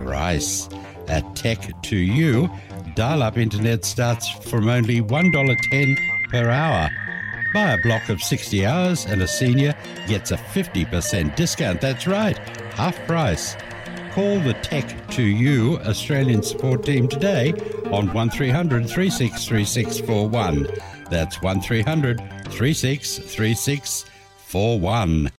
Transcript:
price. At Tech2U, dial-up internet starts from only $1.10 per hour. Buy a block of 60 hours and a senior gets a 50% discount. That's right, half price. Call the Tech2U Australian support team today on 1300 363641. That's 1300 363641.